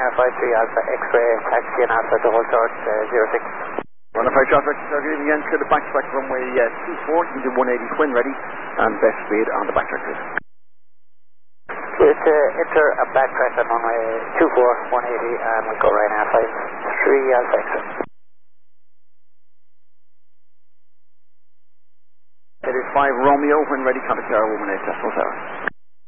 Ryanair 53 Alpha X-ray, taxi and Alpha to hold short 06. Ryanair 53 Alpha X-ray, good evening again, clear the backtrack runway 24, engine 180 twin ready, and best speed on the backtrack please. Clear to enter a backtrack on runway 24, 180, and we'll go Ryanair 53 Alpha X-ray. It is 5 Romeo, when ready, contact tower 118 Decimal 7.